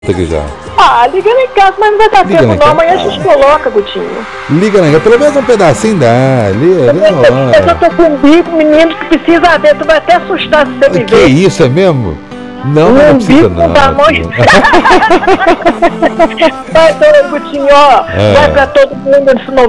aqui já. Liga lá em casa, mas não vai dar tempo não. Amanhã a gente coloca, Gutinho. Liga lá em casa, pelo menos um pedacinho dá. Eu tô com um bico, menino, que precisa ver. Tu vai até assustar se você me ver. Que isso, é mesmo? Não, não precisa não. Vai, Gutinho, ó. Vai pra todo mundo,